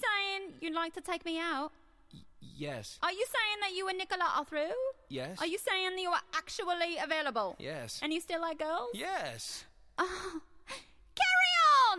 saying you'd like to take me out? Yes. Are you saying that you and Nicola are through? Yes. Are you saying that you are actually available? Yes. And you still like girls? Yes. Oh,